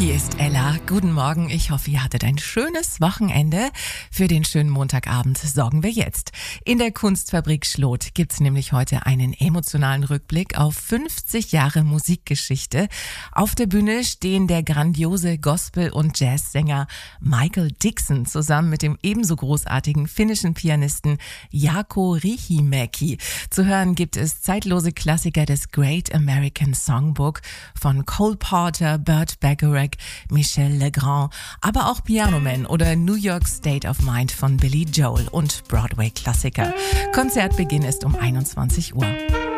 Hier ist Ella. Guten Morgen. Ich hoffe, ihr hattet ein schönes Wochenende. Für den schönen Montagabend sorgen wir jetzt. In der Kunstfabrik Schloth gibt's nämlich heute einen emotionalen Rückblick auf 50 Jahre Musikgeschichte. Auf der Bühne stehen der grandiose Gospel- und Jazzsänger Michael Dixon zusammen mit dem ebenso großartigen finnischen Pianisten Jaakko Riihimäki. Zu hören gibt es zeitlose Klassiker des Great American Songbook von Cole Porter, Burt Bacharach, Michel Legrand, aber auch Piano Man oder New York State of Mind von Billy Joel und Broadway-Klassiker. Konzertbeginn ist um 21 Uhr.